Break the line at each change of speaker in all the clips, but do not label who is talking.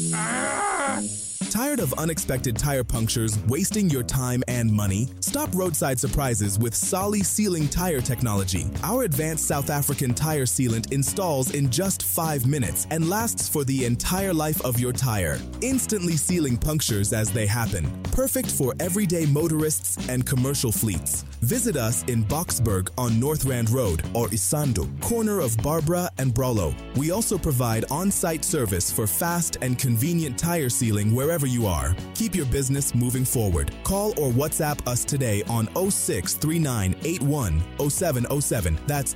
Tired of unexpected tire punctures wasting your time and money? Stop roadside surprises with Solly Sealing Tire Technology. Our advanced South African tire sealant installs in just 5 minutes and lasts for the entire life of your tire, instantly sealing punctures as they happen. Perfect for everyday motorists and commercial fleets. Visit us in Boksburg on North Rand Road or Isando, corner of Barbara and Brolo. We also provide on-site service for fast and convenient tire sealing wherever you are. Keep your business moving forward. Call or WhatsApp us today on 0639810707. That's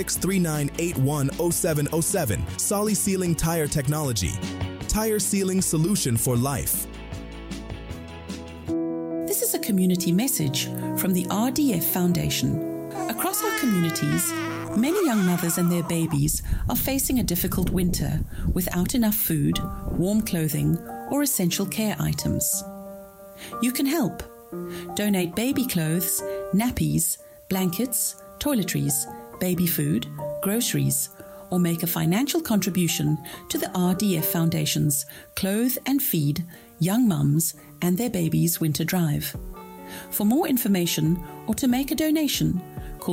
0639810707. Solly Sealing Tire Technology. Tire sealing solution for life.
This is a community message from the RDF Foundation. Across our communities, many young mothers and their babies are facing a difficult winter without enough food, warm clothing, or essential care items. You can help. Donate baby clothes, nappies, blankets, toiletries, baby food, groceries, or make a financial contribution to the RDF Foundation's Clothe and Feed Young Mums and Their Babies Winter Drive. For more information or to make a donation, call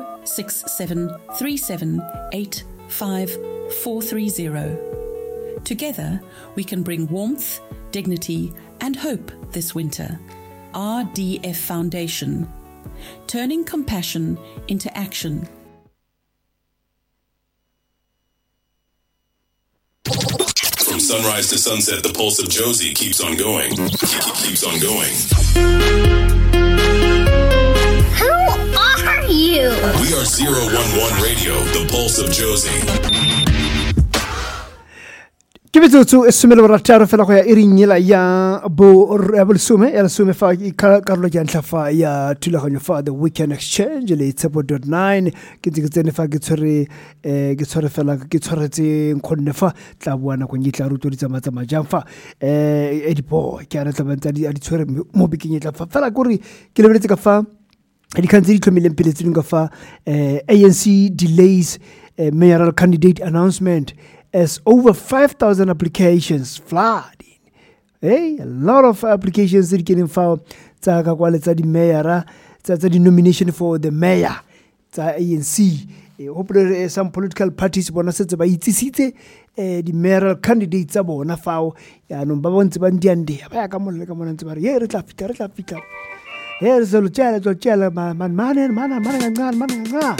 06737855430. Together, we can bring warmth, dignity, and hope this winter. RDF Foundation, turning compassion into action.
From sunrise to sunset, the pulse of Josie keeps on going. Keeps on going.
Who are you?
We are 011 Radio, the pulse of Josie.
Kibitsu esumelo rataro fela go ya irinyela ya bo revolusume ya sume fa karlo ya ntlafa ya thulaganyo fa the weekend exchange le tsebo.9 ke tsene fa ke tshore fela ke tshoretse nkhonne fa tla buana go nyitla ruto di tsama jang fa edipo ke ara tlabantsa di tshore mo biking tla fa fela gore ke lebeletse ka fa di kantsedi tlhomile mpile tse dinga fa ANC delays mayoral candidate announcement as over 5,000 applications flooding. Hey, a lot of applications that getting filed. Tsaka kwale tsa di mayor, tsa di nomination for the mayor. Tsa ANC. Hopefully some political parties bona setse ba itsisitse di mayoral candidates tsa bona fao. Ya no ba bontse ba ndiande. Ba ya ka molle ka mona ntse ba re ye re tla fita. Here is lo tshela man.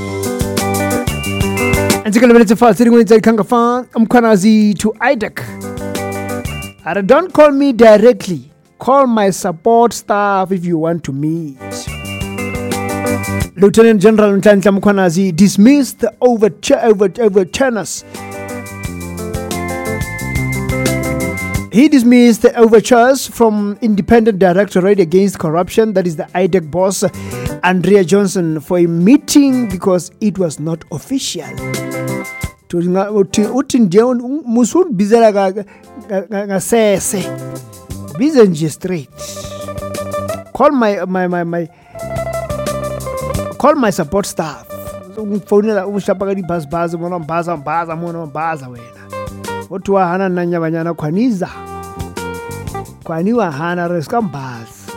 And take a little bit fast, sitting inside Kangafan, Mkwanazi to IDEC. Don't call me directly. Call my support staff if you want to meet. Lieutenant General Ntanta Mkwanazi dismissed the overturners. He dismissed the overtures from Independent Directorate Against Corruption, that is the IDEC boss, Andrea Johnson, for a meeting because it was not official. Musul bizela ga sese. Bizenje straight. Call my support staff. Phone la ushapaka di bas mona baza wena. Otu wa hana nanya banyana kwaniza. Kwaniwa hana reska mbaz.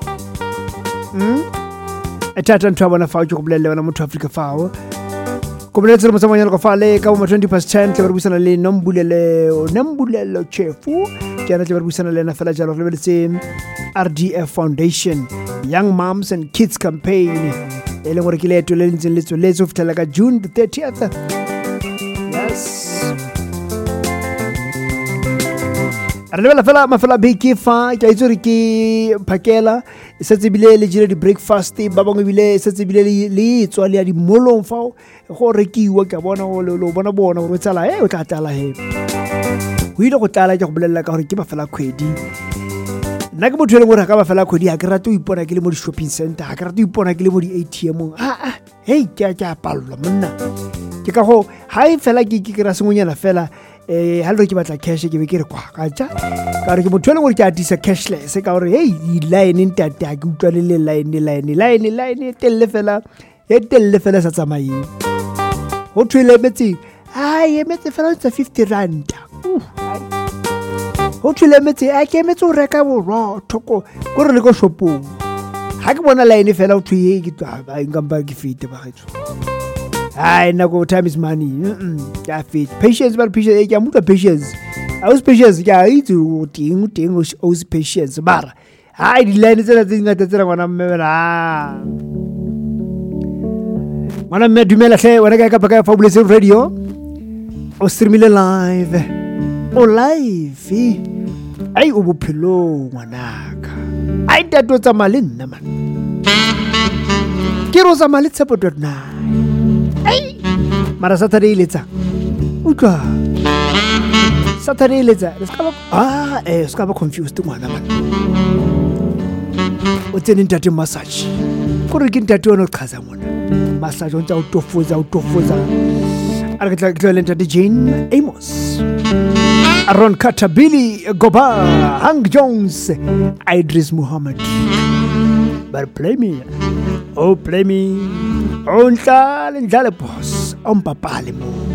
Etata ntwaba na fawo kubulele na muthu Africa fawo. Kubulele mo samanya ko fale ka mo 20% le busana le nambulelo chefu. Jana le busana le na fela jalo le tse RDF Foundation Young Moms and Kids Campaign. Ele gore ke le to le ntse le tso of telaga June the 30th. Yes. Mafela biki fa ke itse ki phakela setse bile le jire di breakfast ba bangwe bile setse bile le tswale ya di molong fa go rekiwa ka bona lo bona go tsala o tla tala he o ile go tala ke go bolella ka gore ke mafela khwedi nna ke motho le gore ka mafela khwedi a ke rata o ipona ke le mo di shopping center a ke rata o ipona ke le mo di ATM hey ke a pallo monna ke ka go hai fela ke ra sengonyana fela hallo ke batla cash ke be ke re kwa ka tja ka re ke motho le gore ke atisa cashless ka gore hey line ntata ke utlwa le line telle fela sa tsamaye ho thwele metsi ai emetse fela tsa 50 rand ho thule metse a ke metse o reka borotho ko re le go shopong ha ke bona line fela o thwe ke twa ba ngamba ke fite ba getso ai na go time is money ya fit patience but patience ke amuka patience I was patience ya itse ting o patience bara ai di line tsena tsinga tsena ngwana mmela Mana me dumela hle wena ka ka Fabulous Radio o streamile live ai o bophelo ngwanaka ai tato tsa mali nna man ke roza mali tshepo.9 ai mara Saturday letsa utlwa Saturday letsa ska ba confused ngwana man o tsene ntate massage gore ke ntate ona o chaza ngwana massage ontsa utofuza Arkitektur ntate Jane Amos Aaron Carter Billy Goba Hank Jones Idris Muhammad but play me Onhlale boss ompapale mo